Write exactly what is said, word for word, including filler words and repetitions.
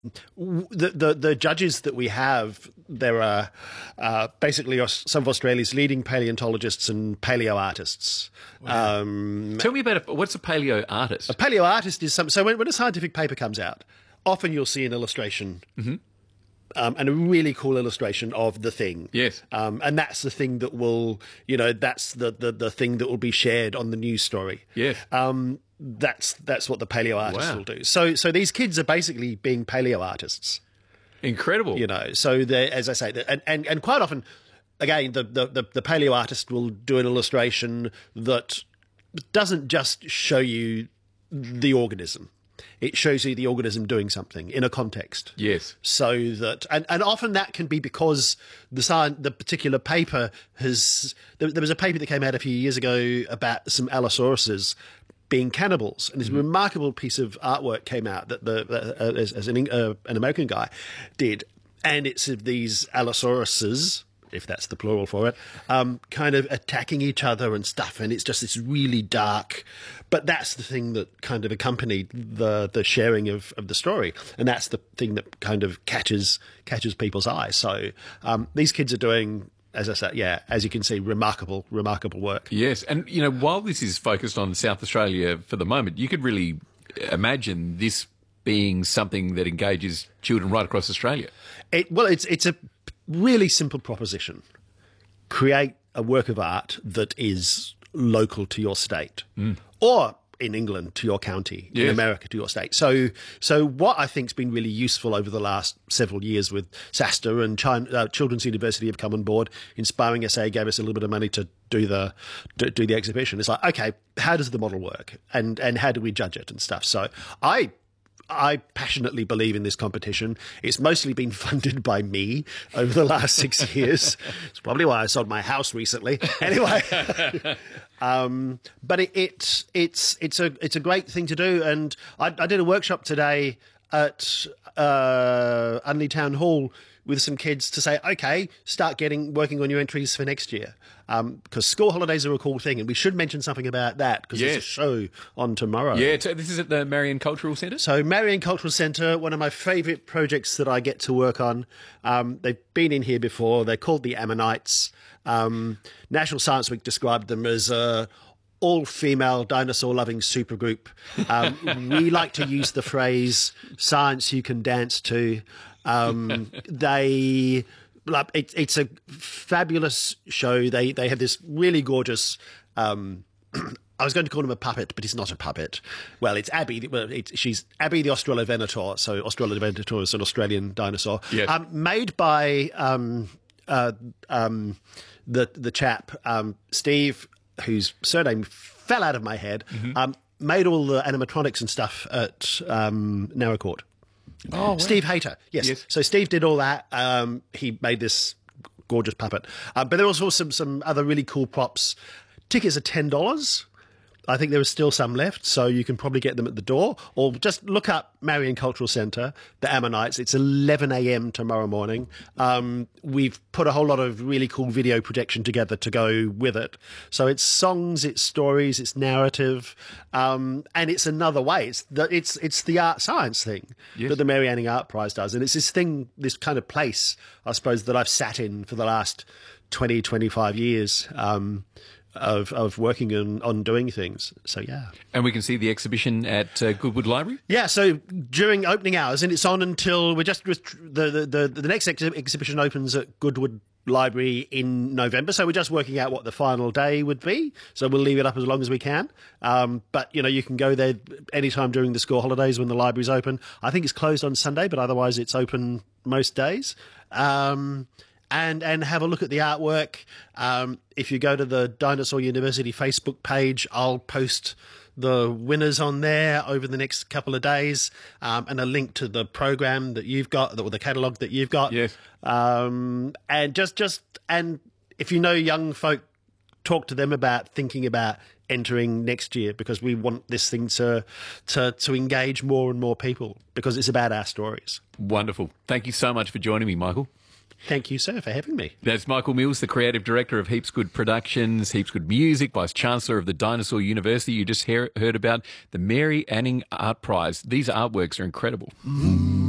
the, the the judges that we have, there are uh, basically Aus- some of Australia's leading paleontologists and paleo artists. Wow. Um, Tell me about a, what's a paleo artist? a paleo artist is some. So when, when a scientific paper comes out, often you'll see an illustration. Mm-hmm. Um, and a really cool illustration of the thing. Yes. Um, and that's the thing that will, you know, that's the, the, the thing that will be shared on the news story. Yes. Um, that's that's what the paleo artists Wow. will do. So so these kids are basically being paleo artists. Incredible. You know, so they, as I say, and, and, and quite often, again, the, the, the, the paleo artist will do an illustration that doesn't just show you the organism. It shows you the organism doing something in a context. Yes. So that, and, and often that can be because the science, the particular paper has, there, there was a paper that came out a few years ago about some Allosauruses being cannibals, and this mm-hmm. remarkable piece of artwork came out that the uh, as, as an, uh, an American guy did, and it's of these Allosauruses, if that's the plural for it, um, kind of attacking each other and stuff, and it's just this really dark. But that's the thing that kind of accompanied the the sharing of, of the story, and that's the thing that kind of catches catches people's eye. So um, these kids are doing, as I said, yeah, as you can see, remarkable, remarkable work. Yes, and you know, while this is focused on South Australia for the moment, you could really imagine this being something that engages children right across Australia. It, well, it's it's a really simple proposition. Create a work of art that is local to your state, mm. or in England to your county, yes. in America to your state. So, so what I think has been really useful over the last several years with SASTA and China, uh, Children's University have come on board. Inspiring S A gave us a little bit of money to do the do, do the exhibition. It's like, okay, how does the model work, and and how do we judge it and stuff. So I. I passionately believe in this competition. It's mostly been funded by me over the last six years. It's probably why I sold my house recently. Anyway, um, but it, it, it's it's a it's a great thing to do. And I, I did a workshop today at uh, Unley Town Hall with some kids to say, okay, start getting working on your entries for next year. Um, because school holidays are a cool thing, and we should mention something about that because yes. there's a show on tomorrow. Yeah, t- this is at the Marion Cultural Centre? So Marion Cultural Centre, one of my favourite projects that I get to work on. Um, they've been in here before. They're called the Ammonites. Um, National Science Week described them as a all-female dinosaur-loving supergroup. Um, we like to use the phrase "science you can dance to." Um, they... It, it's a fabulous show. They they have this really gorgeous. Um, I was going to call him a puppet, but he's not a puppet. Well, it's Abby. Well, it's, she's Abby the Australovenator. So Australovenator is an Australian dinosaur. Yes. Um, made by um, uh, um, the the chap um, Steve, whose surname fell out of my head. Mm-hmm. Um, made all the animatronics and stuff at um, Narracourt. Oh, wow. Steve Hayter, yes. yes. So Steve did all that. Um, he made this gorgeous puppet. Um, but there was also some, some other really cool props. Tickets are ten dollars. I think there is still some left, so you can probably get them at the door. Or just look up Marion Cultural Centre, the Ammonites. It's eleven a.m. tomorrow morning. Um, we've put a whole lot of really cool video projection together to go with it. So it's songs, it's stories, it's narrative, um, and it's another way. It's the, it's, it's the art science thing yes. that the Mary Anning Art Prize does. And it's this thing, this kind of place, I suppose, that I've sat in for the last twenty, twenty-five years. Um, Of, of working on, on doing things. So, yeah. And we can see the exhibition at uh, Goodwood Library? Yeah, so during opening hours, and it's on until we're just, the, the, the, the next ex- exhibition opens at Goodwood Library in November, so we're just working out what the final day would be, so we'll leave it up as long as we can. Um, but, you know, you can go there anytime during the school holidays when the library's open. I think it's closed on Sunday, but otherwise it's open most days. Um And and have a look at the artwork. Um, if you go to the Dinosaur University Facebook page, I'll post the winners on there over the next couple of days, um, and a link to the program that you've got, or the catalogue that you've got. Yes. Um, and just just and if you know young folk, talk to them about thinking about entering next year, because we want this thing to to to engage more and more people, because it's about our stories. Wonderful. Thank you so much for joining me, Michael. Thank you, sir, for having me. That's Michael Mills, the creative director of Heaps Good Productions, Heaps Good Music, Vice Chancellor of the Dinosaur University. You just hear, heard about the Mary Anning Art Prize. These artworks are incredible. Mm.